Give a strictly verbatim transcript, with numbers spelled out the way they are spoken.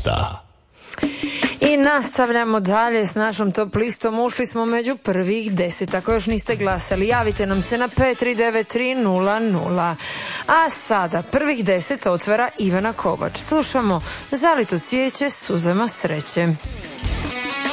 lista. I nastavljamo dalje s našom top listom. Ušli smo među prvih deset. Ako još niste glasali, javite nam se na pet tri devet tri nula nula. A sada prvih deset otvara Ivana Kovač. Slušamo Zalito svijeće suzama sreće.